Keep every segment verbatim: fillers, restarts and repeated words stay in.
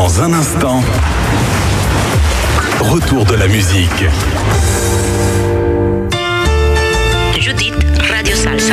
Dans un instant, retour de la musique. Judith Radio Salsa.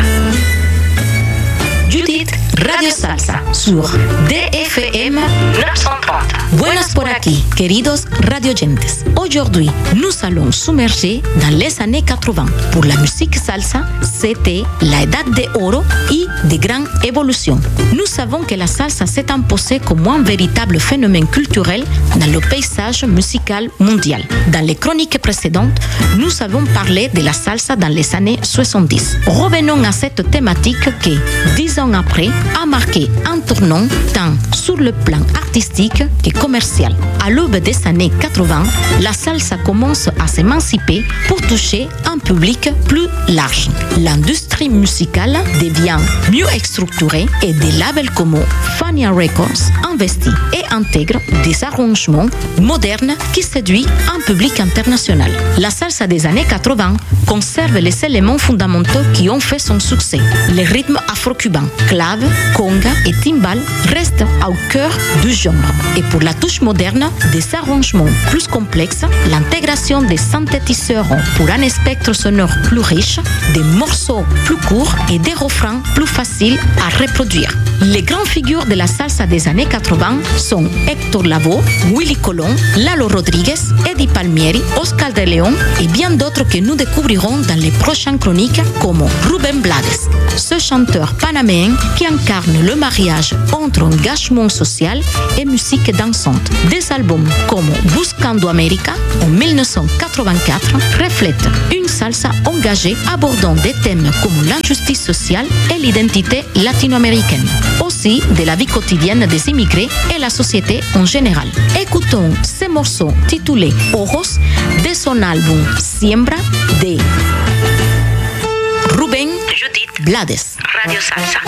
Judith Radio Salsa sur D F M neuf cent trente. Buenas por aquí, queridos radioyentes. Aujourd'hui, nous allons submerger dans les années quatre-vingts. Pour la musique salsa, c'était la edad de oro et de grandes évolutions. Nous savons que la salsa s'est imposée comme un véritable phénomène culturel dans le paysage musical mondial. Dans les chroniques précédentes, nous avons parlé de la salsa dans les années soixante-dix. Revenons à cette thématique qui, dix ans après, a marqué un tournant tant sur le plan artistique que commercial. À l'aube des années quatre-vingts, la salsa commence à s'émanciper pour toucher un public plus large. L'industrie musicale devient mieux structurée et des labels comme Fania Records investit et intègrent des arrangements modernes qui séduisent un public international. La salsa des années quatre-vingts conserve les éléments fondamentaux qui ont fait son succès. Les rythmes afro-cubains, clave, conga et timbal restent au cœur du genre. Et pour la touche moderne, des arrangements plus complexes, l'intégration des synthétiseurs pour un spectre sonore plus riche, des morceaux plus courts et des refrains plus faciles à reproduire. Les grandes figures de la salsa des années quatre-vingts sont Héctor Lavoe, Willy Colón, Lalo Rodriguez, Eddie Palmieri, Oscar de León et bien d'autres que nous découvrirons dans les prochaines chroniques comme Rubén Blades, ce chanteur panaméen qui incarne le mariage entre engagement social et musique dansante. Des albums comme Buscando América en dix-neuf cent quatre-vingt-quatre reflètent une salsa engagée abordant des thèmes comme l'injustice sociale et l'identité latino-américaine, aussi de la vie quotidienne des immigrés et la société en général. Écoutons ces morceaux titulés Ojos de son album Siembra de Rubén Blades. Radio Salsa.